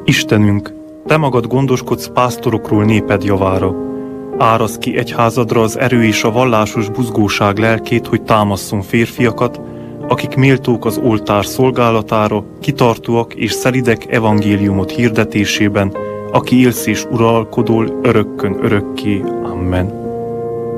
Istenünk, Te magad gondoskodsz pásztorokról néped javára. Árasz ki egyházadra az erő és a vallásos buzgóság lelkét, hogy támasszon férfiakat, akik méltók az oltár szolgálatára, kitartóak és szelidek evangéliumot hirdetésében, aki élsz és uralkodol örökkön örökké. Amen.